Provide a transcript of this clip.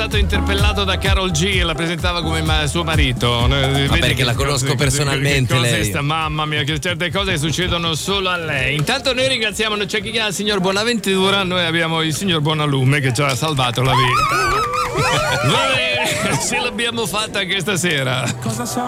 stato interpellato da Karol G e la presentava come suo marito. Ma perché la conosco personalmente lei. Mamma mia, che certe cose succedono solo a lei. Intanto noi ringraziamo, c'è chi chiama il signor Bonaventura, noi abbiamo il signor Buonalume che ci ha salvato la vita. Va bene, ce l'abbiamo fatta anche stasera.